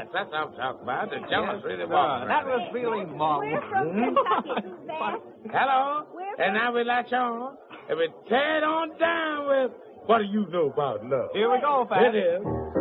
that's what I'm talking about. The jealous really That was feeling mom. We're from Kentucky, Suzanne. Hello? And now we latch on, and we tear it on down with, what do you know about love? Here we go, Pat. It is.